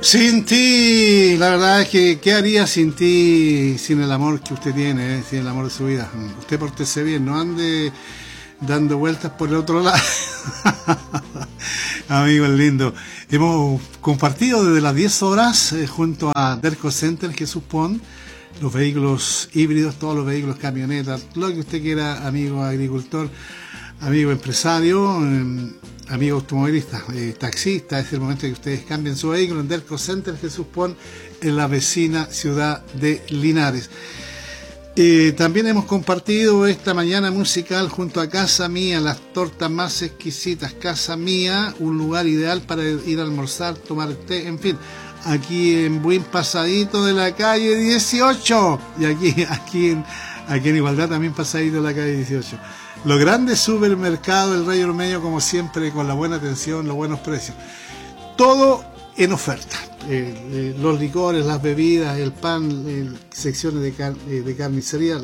Sin ti, la verdad es que, ¿qué haría sin ti, sin el amor que usted tiene, sin el amor de su vida? Usted pórtese bien, no ande dando vueltas por el otro lado. Amigos lindo, hemos compartido desde las 10 horas junto a Derco Center Jesús Pon, los vehículos híbridos, todos los vehículos, camionetas, lo que usted quiera, amigo agricultor, amigo empresario, amigo automovilista, taxista. Es el momento de que ustedes cambien su vehículo en Derco Center Jesús Pon, en la vecina ciudad de Linares. También hemos compartido esta mañana musical junto a Casa Mía, las tortas más exquisitas. Casa Mía, un lugar ideal para ir a almorzar, tomar té, en fin, aquí en buen pasadito de la calle 18, y aquí en Igualdad también pasadito de la calle 18. Los grandes supermercados del Rey Ormeño, como siempre, con la buena atención, los buenos precios. Todo en oferta. Los licores, las bebidas, el pan, secciones de carnicería.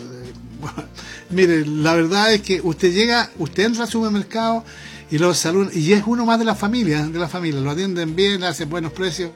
Mire, la verdad es que usted entra al supermercado y lo saludan, y es uno más de la familia, lo atienden bien, le hacen buenos precios.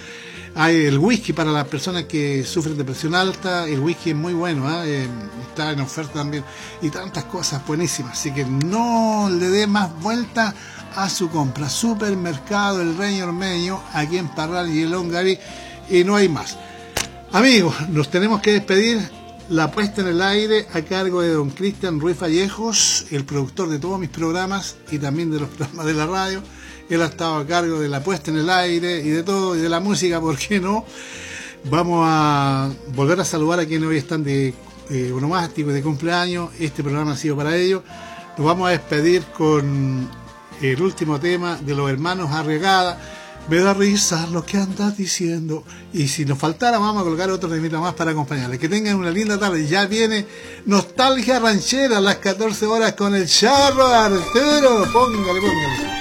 Hay el whisky para las personas que sufren de presión alta, el whisky es muy bueno, está en oferta también, y tantas cosas buenísimas, así que no le dé más vuelta a su compra. Supermercado El Rey Ormeño, aquí en Parral y el Longaví, y no hay más. Amigos, nos tenemos que despedir. La puesta en el aire a cargo de don Cristian Ruiz Vallejos, el productor de todos mis programas y también de los programas de la radio. Él ha estado a cargo de la puesta en el aire y de todo, y de la música, ¿por qué no? Vamos a volver a saludar a quienes hoy están de onomásticos, de cumpleaños. Este programa ha sido para ellos. Nos vamos a despedir con el último tema de los hermanos Arriagada. Me da risa lo que andas diciendo. Y si nos faltara, vamos a colocar otro temita más para acompañarles. Que tengan una linda tarde. Ya viene Nostalgia Ranchera a las 14 horas con el Charro Arturo. Póngale.